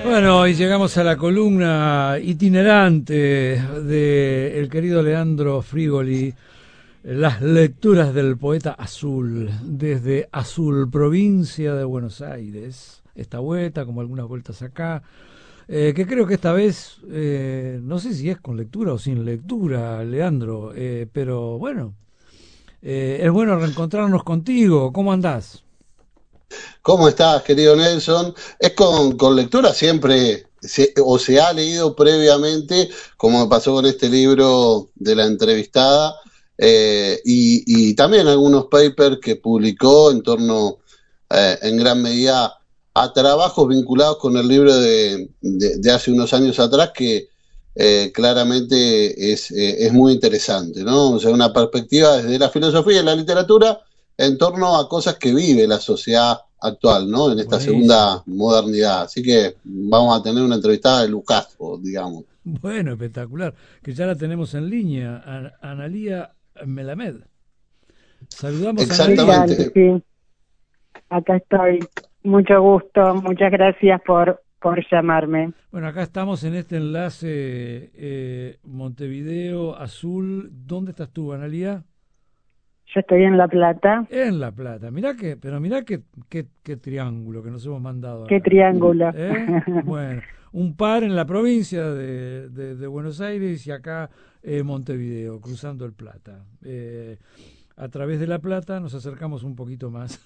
Bueno, y llegamos a la columna itinerante de el querido Leandro Frigoli, las lecturas del poeta Azul, desde Azul, provincia de Buenos Aires. Esta vuelta, como algunas vueltas acá, que creo que esta vez, no sé si es con lectura o sin lectura, Leandro, pero bueno, es bueno reencontrarnos contigo. ¿Cómo andás? ¿Cómo estás, querido Nelson? Es con lectura siempre, o se ha leído previamente, como me pasó con este libro de la entrevistada, y también algunos papers que publicó en torno, en gran medida, a trabajos vinculados con el libro de hace unos años atrás, que claramente es muy interesante, ¿no? O sea, una perspectiva desde la filosofía y la literatura en torno a cosas que vive la sociedad actual, ¿no? En esta segunda Buenísimo. modernidad. Así que vamos a tener una entrevistada de Lucaso, digamos. Bueno, espectacular. Que ya la tenemos en línea, Analía Melamed. Saludamos a ¿Qué Analía. tal? Exactamente. Sí, acá estoy. Mucho gusto. Muchas gracias por llamarme. Bueno, acá estamos en este enlace Montevideo Azul. ¿Dónde estás tú, Analía? Yo estoy en La Plata. En La Plata. Mirá qué triángulo que nos hemos mandado Qué acá. triángulo. Bueno, un par en la provincia de Buenos Aires y acá Montevideo, cruzando el Plata. A través de La Plata nos acercamos un poquito más.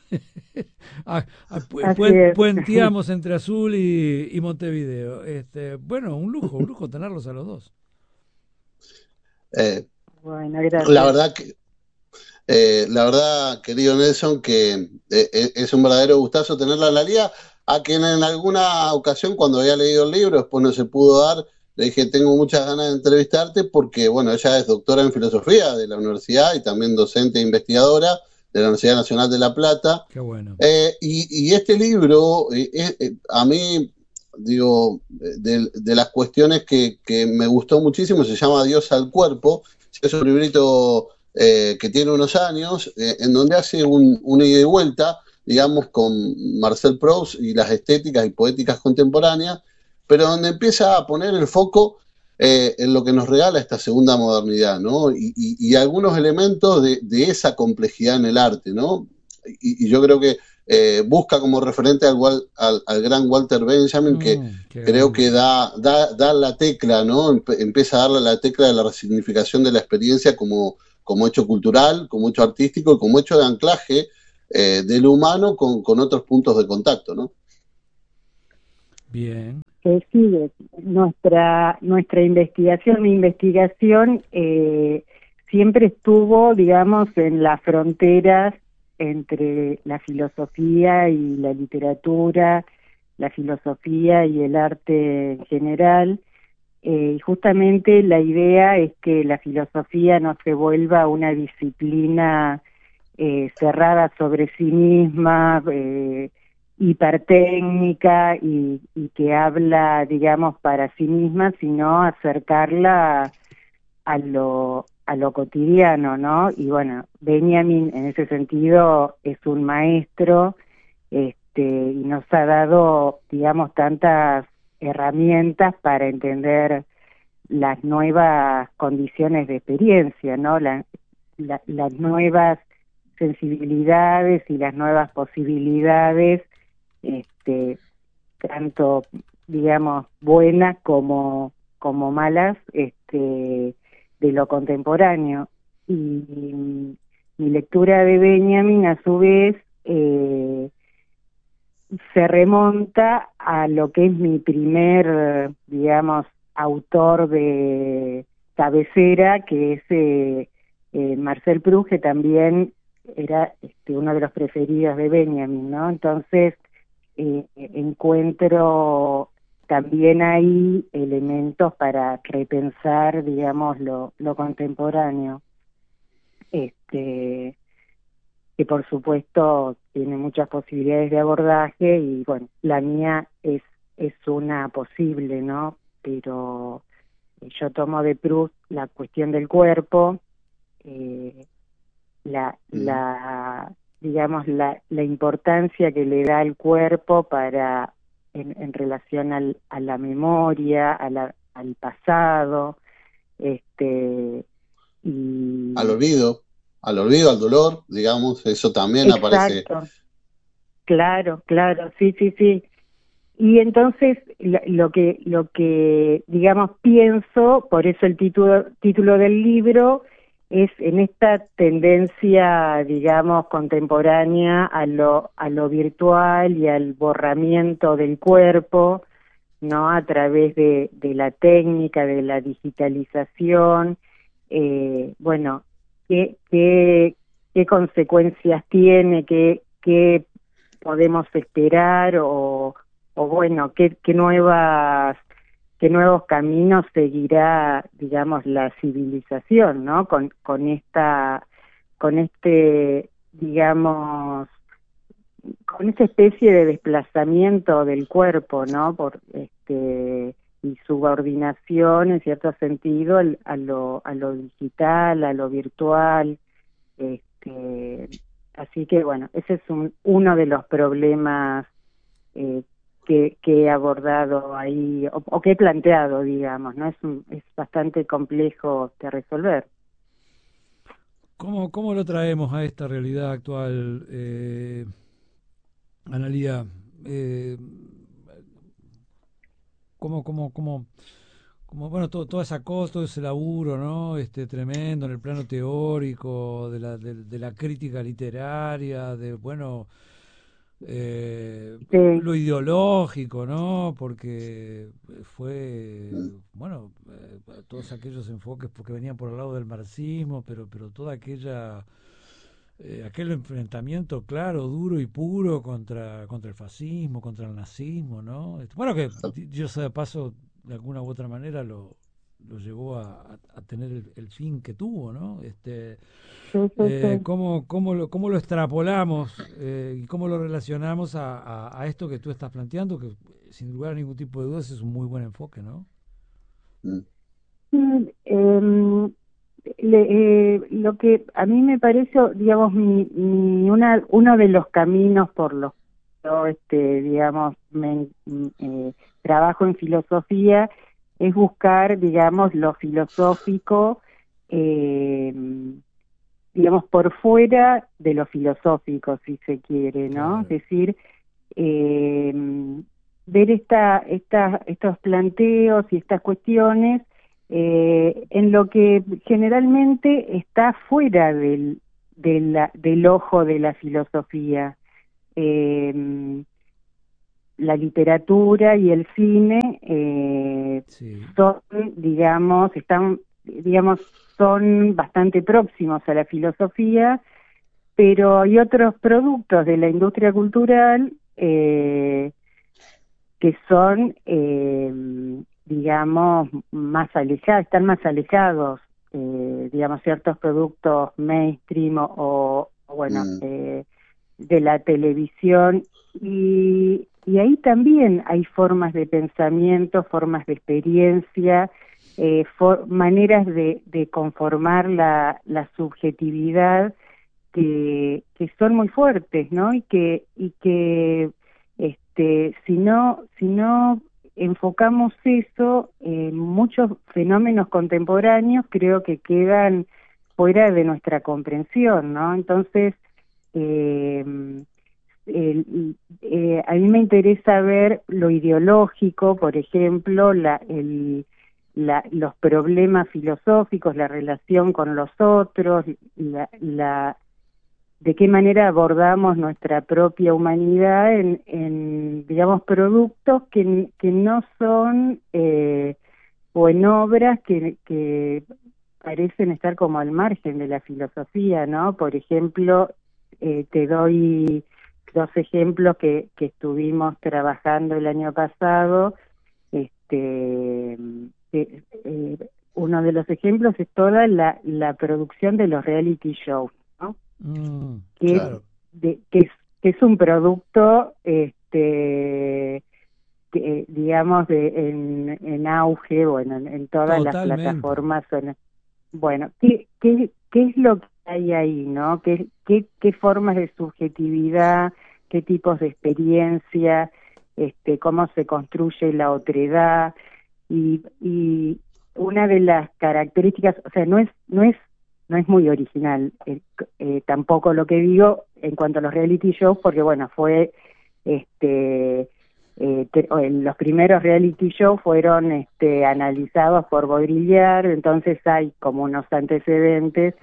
Así es. Puenteamos entre Azul y Montevideo. Bueno, un lujo tenerlos a los dos. Eh, Bueno, la gracias. verdad que la verdad, querido Nelson, que es un verdadero gustazo tenerla en la liga, a quien en alguna ocasión, cuando había leído el libro, después no se pudo dar, le dije, tengo muchas ganas de entrevistarte porque, bueno, ella es doctora en filosofía de la universidad y también docente e investigadora de la Universidad Nacional de La Plata. Qué bueno. Y este libro, a mí, digo, de las cuestiones que me gustó muchísimo, se llama Dios al cuerpo. Es un librito que tiene unos años, en donde hace una ida y vuelta, digamos, con Marcel Proust y las estéticas y poéticas contemporáneas, pero donde empieza a poner el foco en lo que nos regala esta segunda modernidad, ¿no? Y algunos elementos de esa complejidad en el arte, ¿no? Y yo creo que busca como referente al gran Walter Benjamin, que Qué creo que grande. da la tecla, ¿no? Empieza a darle la tecla de la resignificación de la experiencia como hecho cultural, como hecho artístico y como hecho de anclaje de lo humano con otros puntos de contacto, ¿no? Bien. Sí, nuestra investigación, mi investigación siempre estuvo, digamos, en las fronteras entre la filosofía y la literatura, la filosofía y el arte en general. Y justamente la idea es que la filosofía no se vuelva una disciplina cerrada sobre sí misma, hipertécnica y que habla, digamos, para sí misma, sino acercarla a lo cotidiano, ¿no? Y bueno, Benjamin en ese sentido es un maestro, y nos ha dado, digamos, tantas herramientas para entender las nuevas condiciones de experiencia, ¿no? Las nuevas sensibilidades y las nuevas posibilidades, este, tanto, digamos, buenas como malas, de lo contemporáneo. Y mi lectura de Benjamin, a su vez, se remonta a lo que es mi primer, digamos, autor de cabecera, que es Marcel Proust, que también era uno de los preferidos de Benjamin, ¿no? Entonces, encuentro también ahí elementos para repensar, digamos, lo contemporáneo. Este, que por supuesto tiene muchas posibilidades de abordaje y bueno, la mía es una posible, ¿no? Pero yo tomo de Proust la cuestión del cuerpo, eh, Mm. digamos, la importancia que le da el cuerpo para en relación a la memoria, al pasado, y Al olvido, al dolor, digamos, eso también aparece. exacto, claro, sí, sí, sí. Y entonces lo que digamos pienso, por eso el título del libro es en esta tendencia, digamos, contemporánea a lo virtual y al borramiento del cuerpo, ¿no? A través de la técnica, de la digitalización, bueno, qué consecuencias tiene, qué podemos esperar o bueno, qué nuevos caminos seguirá, digamos, la civilización, ¿no? Con este, digamos, con esta especie de desplazamiento del cuerpo, ¿no? Y subordinación, en cierto sentido, a lo digital, a lo virtual, así que bueno, ese es uno de los problemas eh, que he abordado ahí, o que he planteado, digamos, ¿no? Es bastante complejo de resolver. ¿Cómo lo traemos a esta realidad actual, Analía? Eh, bueno, toda esa cosa, todo ese laburo, ¿no? Tremendo en el plano teórico, de la crítica literaria, de, bueno, Sí, lo ideológico, ¿no? Porque fue, Mm. bueno, todos aquellos enfoques porque venían por el lado del marxismo, pero toda aquel enfrentamiento claro, duro y puro contra el fascismo, contra el nazismo, ¿no? Bueno, que yo sé de paso, de alguna u otra manera lo llevó a tener el fin que tuvo, ¿no? sí, sí, sí. ¿Cómo lo extrapolamos y cómo lo relacionamos a esto que tú estás planteando? Que sin lugar a ningún tipo de dudas es un muy buen enfoque, ¿no? Mm. Sí, lo que a mí me parece, digamos, uno de los caminos por los que yo, digamos, trabajo en filosofía es buscar, digamos, lo filosófico, eh, digamos, por fuera de lo filosófico, si se quiere, ¿no? Es Claro. decir, eh, ver estos planteos y estas cuestiones en lo que generalmente está fuera del ojo de la filosofía. Eh, la literatura y el cine Sí, son, digamos, digamos, son bastante próximos a la filosofía, pero hay otros productos de la industria cultural que son, digamos, están más alejados, digamos, ciertos productos mainstream bueno, Mm. de la televisión, y ahí también hay formas de pensamiento, formas de experiencia, maneras de conformar la subjetividad que son muy fuertes, ¿no? Y que si no enfocamos eso, muchos fenómenos contemporáneos creo que quedan fuera de nuestra comprensión, ¿no? Entonces, eh, a mí me interesa ver lo ideológico, por ejemplo, los problemas filosóficos, la relación con los otros, de qué manera abordamos nuestra propia humanidad digamos, productos que no son, o en obras que parecen estar como al margen de la filosofía, ¿no? Por ejemplo, te doy dos ejemplos que estuvimos trabajando el año pasado. Este, uno de los ejemplos es toda la producción de los reality shows, ¿no? que es claro, que es un producto digamos en auge, bueno, en todas las totalmente. plataformas. Bueno, ¿qué es lo que hay ahí, no? ¿Qué formas de subjetividad, qué tipos de experiencia? cómo se construye la otredad, y una de las características, o sea, no es muy original, tampoco lo que digo en cuanto a los reality shows, porque bueno, fue los primeros reality shows fueron analizados por Baudrillard, entonces hay como unos antecedentes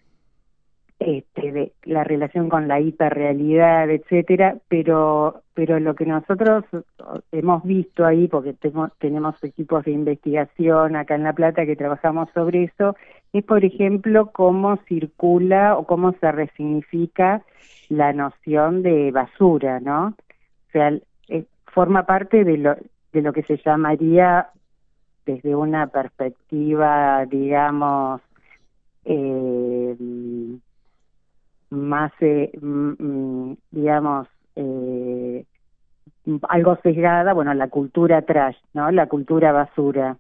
de la relación con la hiperrealidad, etcétera, pero lo que nosotros hemos visto ahí, porque tenemos equipos de investigación acá en La Plata que trabajamos sobre eso, es por ejemplo cómo circula o cómo se resignifica la noción de basura, ¿no? O sea, forma parte de lo que se llamaría desde una perspectiva, digamos, más, digamos, algo sesgada, bueno, la cultura trash, ¿no? La cultura basura.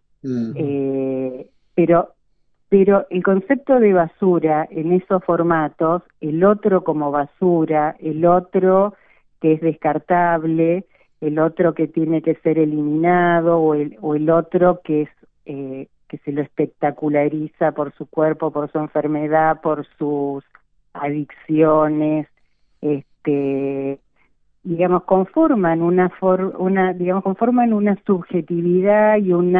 Pero el concepto de basura en esos formatos, el otro como basura, el otro que es descartable, el otro que tiene que ser eliminado, o el otro que es que se lo espectaculariza por su cuerpo, por su enfermedad, por sus adicciones, digamos, conforman conforman una subjetividad y un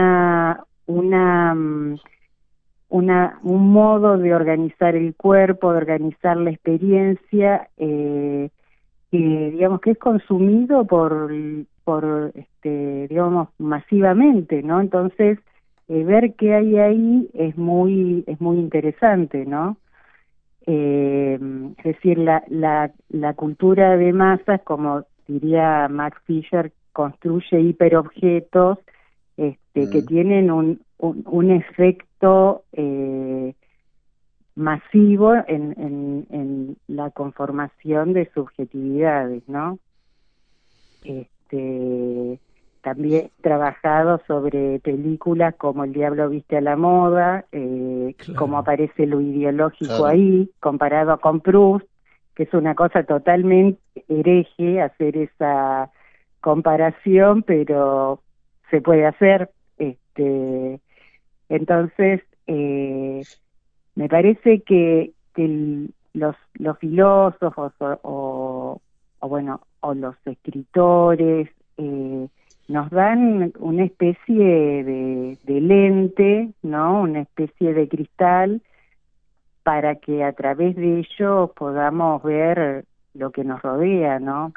modo de organizar el cuerpo, de organizar la experiencia, que digamos que es consumido por digamos, masivamente, ¿no? Entonces, ver qué hay ahí es muy interesante, ¿no? Es decir, la cultura de masas, como diría Max Fisher, construye hiperobjetos que tienen un efecto masivo en la conformación de subjetividades, ¿no? También he trabajado sobre películas como El diablo viste a la moda, cómo aparece lo ideológico ahí, comparado con Proust, que es una cosa totalmente hereje hacer esa comparación, pero se puede hacer. Entonces, me parece que los filósofos o bueno, o los escritores nos dan una especie de lente, ¿no? Una especie de cristal para que a través de ello podamos ver lo que nos rodea, ¿no?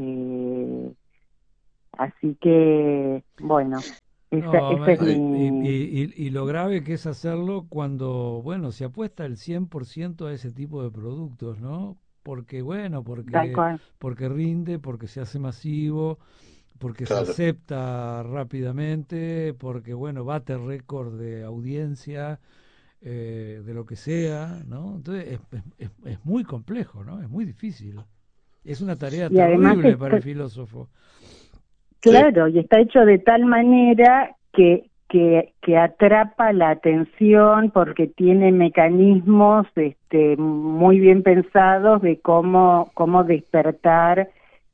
Así que, bueno, esa es mi... y lo grave que es hacerlo cuando, bueno, se apuesta el 100% a ese tipo de productos, ¿no? Porque, bueno, Tal cual. porque rinde, porque se hace masivo, porque se acepta rápidamente, porque, bueno, bate récord de audiencia, de lo que sea, ¿no? Entonces es muy complejo, ¿no? Es muy difícil. Es una tarea Y además terrible para el filósofo. Claro, y está hecho de tal manera que atrapa la atención porque tiene mecanismos muy bien pensados de cómo despertar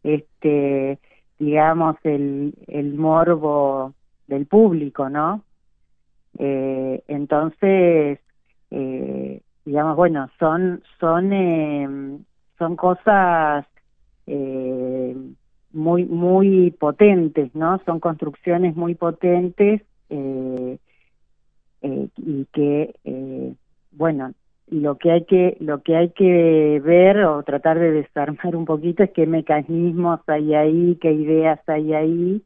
digamos el morbo del público, ¿no? Entonces, digamos, bueno, son cosas muy potentes, ¿no? Son construcciones muy potentes y que, bueno, lo que hay que ver o tratar de desarmar un poquito es qué mecanismos hay ahí, qué ideas hay ahí,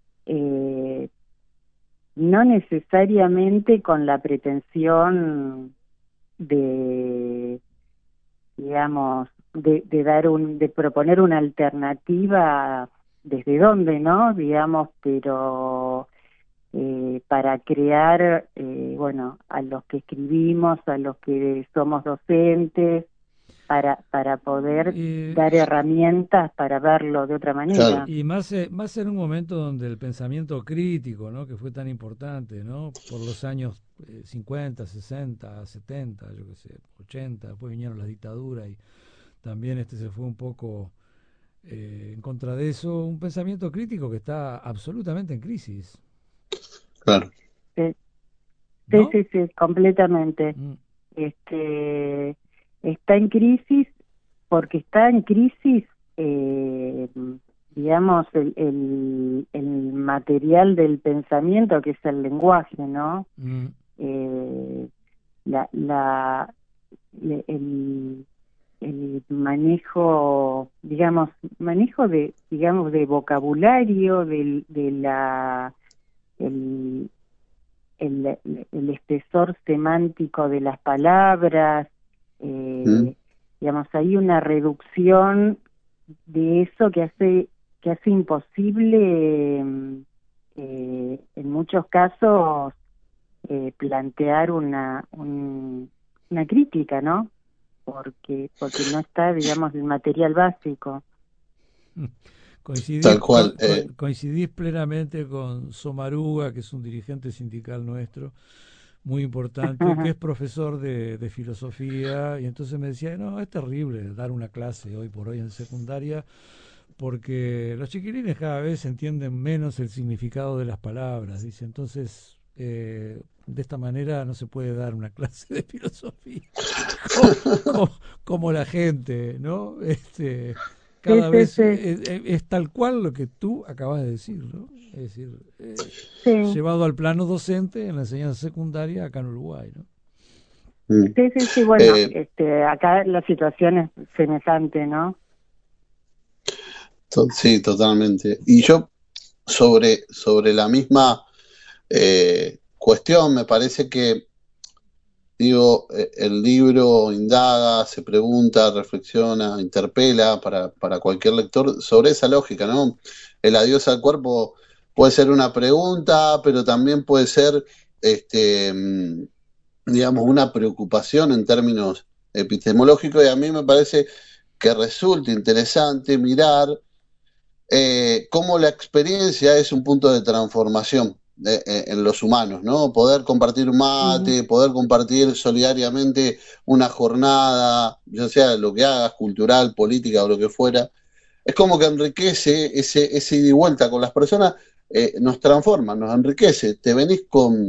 no necesariamente con la pretensión de, digamos, de proponer una alternativa desde dónde, ¿no? Digamos, pero para crear, bueno, a los que escribimos, a los que somos docentes, para poder dar herramientas para verlo de otra manera. Y más en un momento donde el pensamiento crítico, ¿no? Que fue tan importante, ¿no? Por los años 50, 60, 70, yo qué sé, 80, después vinieron las dictaduras y también se fue un poco en contra de eso, un pensamiento crítico que está absolutamente en crisis, Claro. Sí, sí, ¿no? sí, sí, completamente. Mm, Este, está en crisis porque está en crisis, eh, digamos, el material del pensamiento, que es el lenguaje, ¿no? mm, Eh, la, la, el, el manejo, manejo de vocabulario, el, el espesor semántico de las palabras, Mm, hay una reducción de eso que hace imposible, en muchos casos, plantear una crítica, ¿no? Porque no está, digamos, el material básico. mm. Coincidís, tal cual. coincidís plenamente con Somaruga, que es un dirigente sindical nuestro, muy importante, que es profesor de filosofía, y entonces me decía, no, es terrible dar una clase hoy por hoy en secundaria, porque los chiquilines cada vez entienden menos el significado de las palabras, dice, entonces de esta manera no se puede dar una clase de filosofía como, como la gente, ¿no? Sí, Cada sí, vez sí, es tal cual lo que tú acabas de decir, ¿no? Es decir, sí, llevado al plano docente en la enseñanza secundaria acá en Uruguay, ¿no? Mm. sí, sí, sí, bueno, Eh, acá la situación es semejante, ¿no? sí, totalmente. Y yo sobre la misma cuestión, me parece que, digo, el libro indaga, se pregunta, reflexiona, interpela para cualquier lector sobre esa lógica, ¿no? El adiós al cuerpo puede ser una pregunta, pero también puede ser, este, digamos, una preocupación en términos epistemológicos, y a mí me parece que resulta interesante mirar cómo la experiencia es un punto de transformación en los humanos, ¿no? Poder compartir un Ujú, mate, poder compartir solidariamente una jornada, ya sea lo que hagas, cultural, política o lo que fuera, es como que enriquece ese ida y vuelta con las personas, nos transforma, nos enriquece. Te venís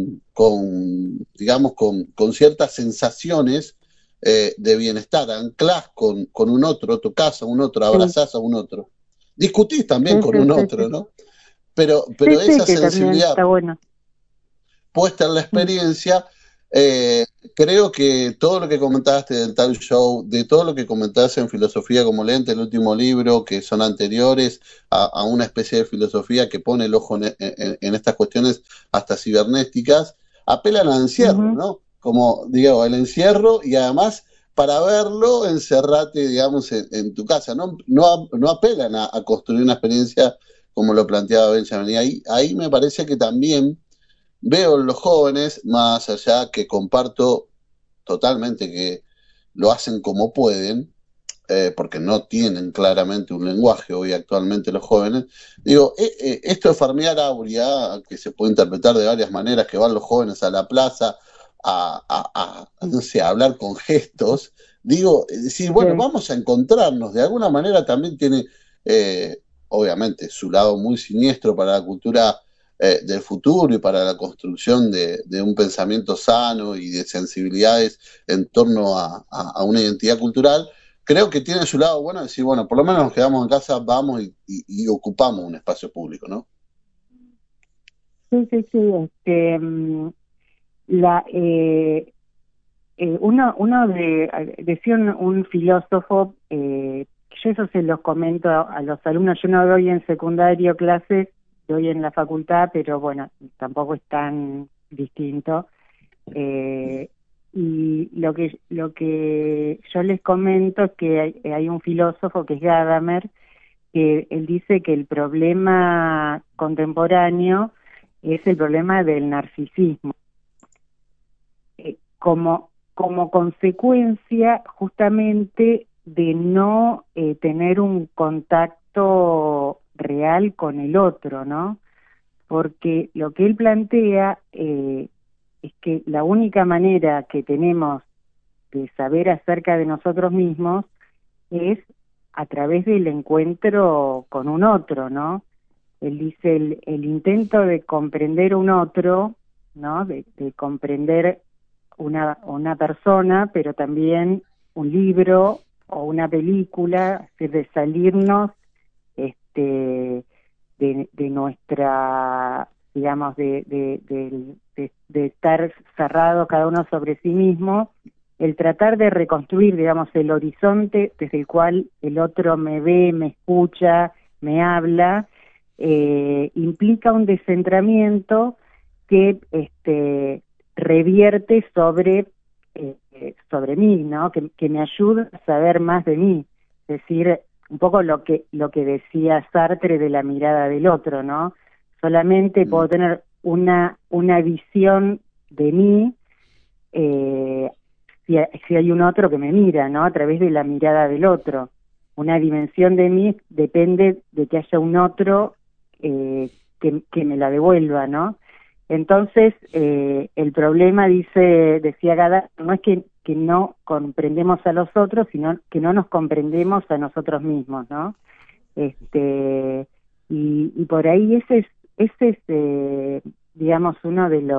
digamos, con ciertas sensaciones de bienestar, anclás con un otro, tocas a un otro, sí, abrazás a un otro. Discutís sí, también con sí, un sí, sí, otro, ¿no? Pero sí, sí, esa que también sensibilidad está bueno. puesta en la Mm, experiencia, eh, creo que todo lo que comentaste del tal show, de todo lo que comentaste en Filosofía como Lente, el último libro, que son anteriores a una especie de filosofía que pone el ojo en estas cuestiones hasta cibernéticas, apelan al encierro, ujú, ¿no? Como, digo, el encierro, y además para verlo, encerrate, digamos, en tu casa, ¿no? No apelan a construir una experiencia como lo planteaba Benjamin. Y ahí me parece que también veo en los jóvenes, más allá que comparto totalmente que lo hacen como pueden, porque no tienen claramente un lenguaje hoy actualmente los jóvenes, digo, esto de farmear aurea, que se puede interpretar de varias maneras, que van los jóvenes a la plaza no sé, a hablar con gestos, digo, decir, bueno, sí, vamos a encontrarnos, de alguna manera también tiene, obviamente, su lado muy siniestro para la cultura del futuro y para la construcción de un pensamiento sano y de sensibilidades en torno a una identidad cultural. Creo que tiene su lado bueno decir, bueno, por lo menos nos quedamos en casa, vamos y ocupamos un espacio público, ¿no? sí, sí, sí, la, decía un filósofo, yo eso se los comento a los alumnos, yo no doy en secundario clases, doy en la facultad, pero bueno, tampoco es tan distinto. Eh, y lo que yo les comento es que hay un filósofo que es Gadamer, que él dice que el problema contemporáneo es el problema del narcisismo, como consecuencia justamente de no tener un contacto real con el otro, ¿no? Porque lo que él plantea es que la única manera que tenemos de saber acerca de nosotros mismos es a través del encuentro con un otro, ¿no? Él dice el intento de comprender un otro, ¿no? De comprender una persona, pero también un libro o una película, es decir, de salirnos de nuestra, digamos, de estar cerrado cada uno sobre sí mismo, el tratar de reconstruir, digamos, el horizonte desde el cual el otro me ve, me escucha, me habla, implica un descentramiento que revierte sobre mí, ¿no? Que me ayuda a saber más de mí, es decir, un poco lo que decía Sartre de la mirada del otro, ¿no? Solamente puedo tener una visión de mí si hay un otro que me mira, ¿no? A través de la mirada del otro. Una dimensión de mí depende de que haya un otro que me la devuelva, ¿no? Entonces, el problema, decía Gadar, no es que no comprendemos a los otros, sino que no nos comprendemos a nosotros mismos, ¿no? Y por ahí ese es digamos, una de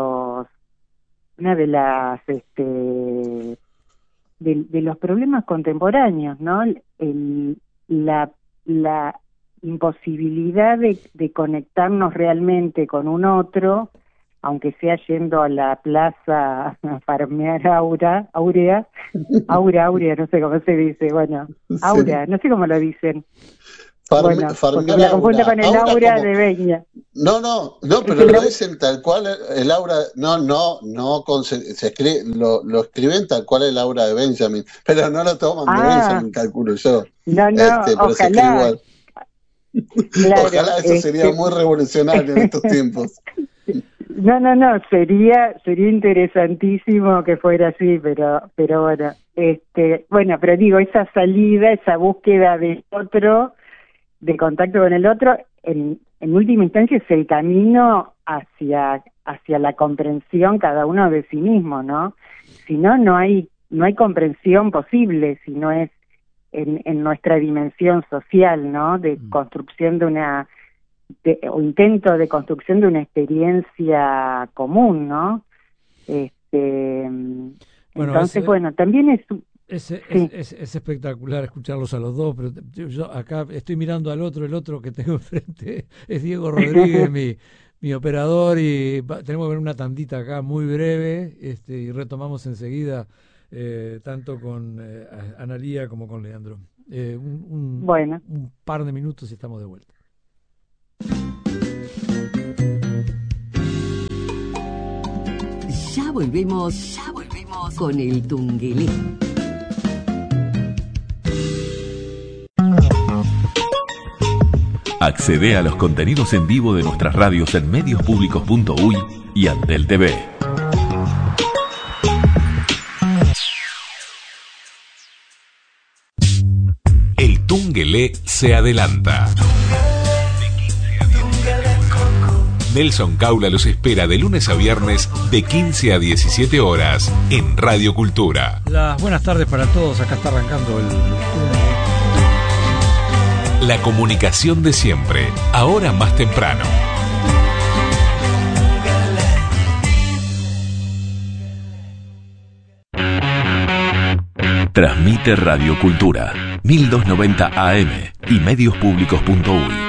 los problemas contemporáneos, ¿no? La imposibilidad de conectarnos realmente con un otro, aunque sea yendo a la plaza a farmear áurea, no sé cómo se dice, bueno, aura, no sé cómo lo dicen. Porque me la confundo con el aura como... de Beña. No, pero lo dicen tal cual el aura, se escribe, lo escriben tal cual el aura de Benjamin, pero no lo toman de Benjamin, calculo yo. No, pero ojalá. Se escribe igual. Claro, ojalá eso sería muy revolucionario en estos tiempos. No, sería interesantísimo que fuera así, pero bueno, pero digo, esa salida, esa búsqueda del otro, de contacto con el otro, en última instancia es el camino hacia la comprensión cada uno de sí mismo, ¿no? Si no hay comprensión posible, si no es en nuestra dimensión social, ¿no? De construcción o intento de construcción de una experiencia común, ¿no? Entonces, también es... Es espectacular escucharlos a los dos, pero yo acá estoy mirando al otro, el otro que tengo enfrente es Diego Rodríguez, mi operador, y tenemos que ver una tandita acá muy breve, y retomamos enseguida, tanto con Analía como con Leandro. Un par de minutos y estamos de vuelta. Ya volvemos con el Tungelé. Accede a los contenidos en vivo de nuestras radios en mediospublicos.uy y Antel TV. El Tungelé se adelanta. Nelson Caula los espera de lunes a viernes de 15 a 17 horas en Radio Cultura. Las buenas tardes para todos, acá está arrancando el Tungelé. La comunicación de siempre, ahora más temprano. Transmite Radio Cultura, 1290 AM y mediospublicos.uy.